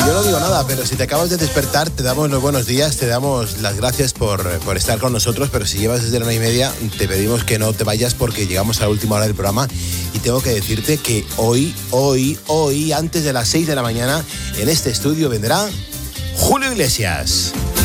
Yo no digo nada, pero si te acabas de despertar, te damos los buenos días, te damos las gracias por estar con nosotros, pero si llevas desde la 1:30, te pedimos que no te vayas porque llegamos a la última hora del programa y tengo que decirte que hoy, antes de las 6 de la mañana, en este estudio vendrá Julio Iglesias.